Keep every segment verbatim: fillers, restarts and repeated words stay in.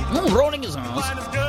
Mm, rolling his arms.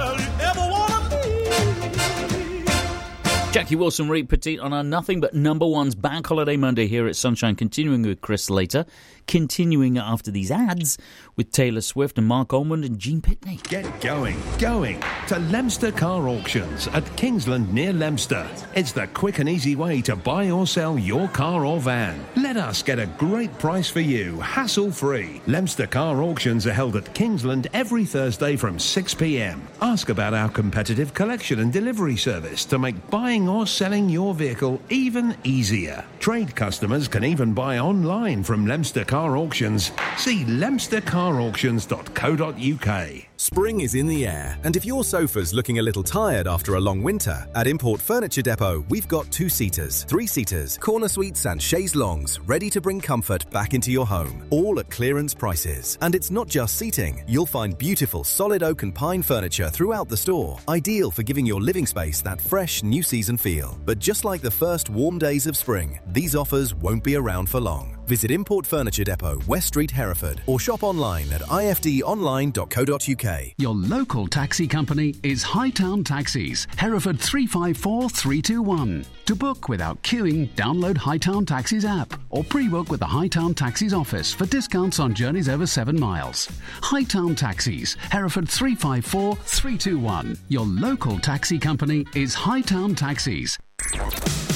Jackie Wilson, Reed Petite on our Nothing But Number One's Bank Holiday Monday here at Sunshine, continuing with Chris Slater, continuing after these ads with Taylor Swift and Mark Almond and Gene Pitney. Get going, going to Leominster Car Auctions at Kingsland near Leominster. It's the quick and easy way to buy or sell your car or van. Let us get a great price for you, hassle-free. Leominster Car Auctions are held at Kingsland every Thursday from six p m. Ask about our competitive collection and delivery service to make buying or selling your vehicle even easier. Trade customers can even buy online from Leominster Car Auctions. See leominster car auctions dot co dot u k. Spring is in the air, and if your sofa's looking a little tired after a long winter, at Import Furniture Depot, we've got two-seaters, three-seaters, corner suites and chaise longues ready to bring comfort back into your home, all at clearance prices. And it's not just seating. You'll find beautiful solid oak and pine furniture throughout the store, ideal for giving your living space that fresh, new season feel. But just like the first warm days of spring, these offers won't be around for long. Visit Import Furniture Depot, West Street, Hereford, or shop online at i f d online dot co dot u k. Your local taxi company is Hightown Taxis, Hereford three five four three two one. To book without queuing, download Hightown Taxis app or pre-book with the Hightown Taxis office for discounts on journeys over seven miles. Hightown Taxis, Hereford three five four three two one. Your local taxi company is Hightown Taxis.